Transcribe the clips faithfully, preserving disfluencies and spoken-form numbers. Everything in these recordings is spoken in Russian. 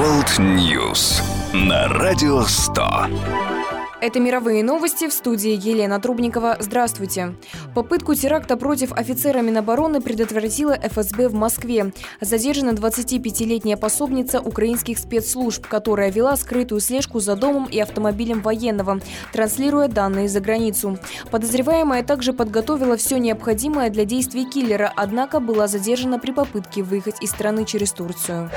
World News на Радио сто. Это мировые новости, в студии Елена Трубникова. Здравствуйте. Попытку теракта против офицера Минобороны предотвратила эф эс бэ в Москве. Задержана двадцатипятилетняя пособница украинских спецслужб, которая вела скрытую слежку за домом и автомобилем военного, транслируя данные за границу. Подозреваемая также подготовила все необходимое для действий киллера, однако была задержана при попытке выехать из страны через Турцию.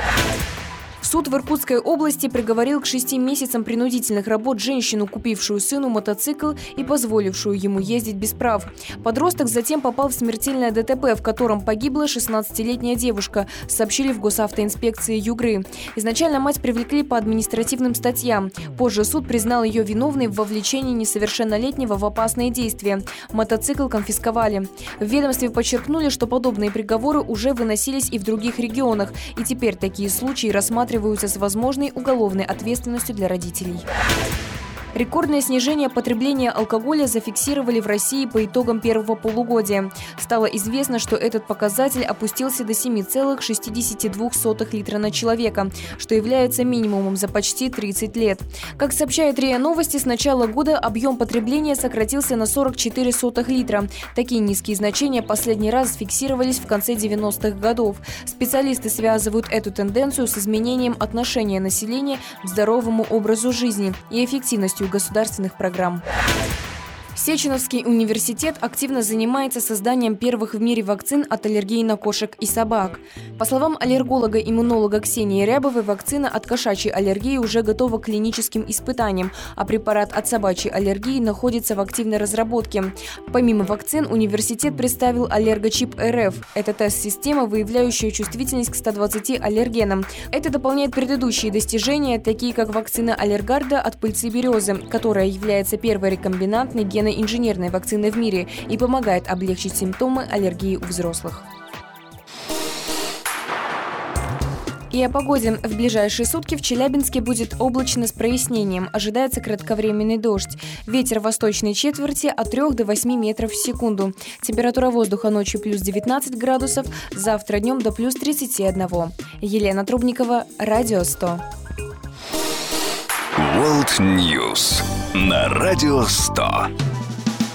Суд в Иркутской области приговорил к шести месяцам принудительных работ женщину, купившую сыну мотоцикл и позволившую ему ездить без прав. Подросток затем попал в смертельное дэ тэ пэ, в котором погибла шестнадцатилетняя девушка, сообщили в госавтоинспекции Югры. Изначально мать привлекли по административным статьям. Позже суд признал ее виновной в вовлечении несовершеннолетнего в опасные действия. Мотоцикл конфисковали. В ведомстве подчеркнули, что подобные приговоры уже выносились и в других регионах, и теперь такие случаи рассматриваются с возможной уголовной ответственностью для родителей. Рекордное снижение потребления алкоголя зафиксировали в России по итогам первого полугодия. Стало известно, что этот показатель опустился до семи целых шестидесяти двух сотых литра на человека, что является минимумом за почти тридцать лет. Как сообщает РИА Новости, с начала года объем потребления сократился на сорок четыре сотых литра. Такие низкие значения последний раз фиксировались в конце девяностых годов. Специалисты связывают эту тенденцию с изменением отношения населения к здоровому образу жизни и эффективностью государственных программ. Сеченовский университет активно занимается созданием первых в мире вакцин от аллергии на кошек и собак. По словам аллерголога-иммунолога Ксении Рябовой, вакцина от кошачьей аллергии уже готова к клиническим испытаниям, а препарат от собачьей аллергии находится в активной разработке. Помимо вакцин, университет представил аллергочип эр эф. Это тест-система, выявляющая чувствительность к ста двадцати аллергенам. Это дополняет предыдущие достижения, такие как вакцина Аллергарда от пыльцы березы, которая является первой рекомбинантной генной инженерной вакциной в мире и помогает облегчить симптомы аллергии у взрослых. И о погоде. В ближайшие сутки в Челябинске будет облачно с прояснением. Ожидается кратковременный дождь. Ветер восточной четверти от трёх до восьми метров в секунду. Температура воздуха ночью плюс девятнадцать градусов, завтра днем до плюс тридцати одного. Елена Трубникова, Радио сто. World News на Радио сто.